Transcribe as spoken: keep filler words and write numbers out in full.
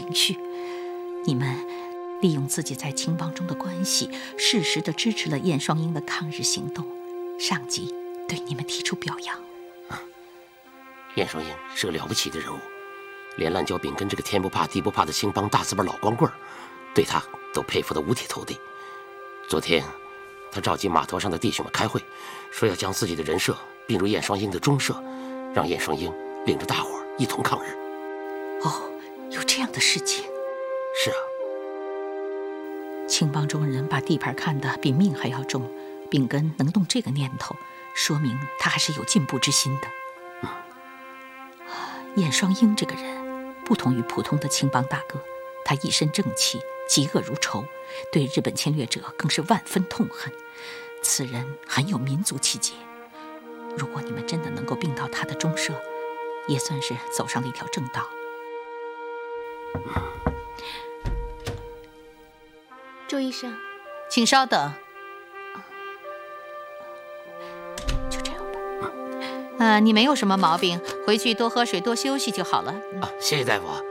情绪。你们利用自己在青帮中的关系，适时地支持了燕双鹰的抗日行动，上级对你们提出表扬。 啊，燕双鹰是个了不起的人物，连烂椒饼跟这个天不怕地不怕的青帮大字辈老光棍对他都佩服得五体投地。昨天他召集码头上的弟兄们开会，说要将自己的人设并入燕双鹰的中社，让燕双鹰领着大伙儿一同抗日。 哦，有这样的事情？ 是啊。 青帮中人把地盘看得比命还要重，饼根能动这个念头，说明他还是有进步之心的。 嗯， 燕双鹰这个人不同于普通的青帮大哥，他一身正气，嫉恶如仇，对日本侵略者更是万分痛恨。此人很有民族气节，如果你们真的能够并到他的中社，也算是走上了一条正道。 嗯， 周医生， 请稍等。就这样吧。呃，你没有什么毛病，回去多喝水，多休息就好了。 啊，谢谢大夫。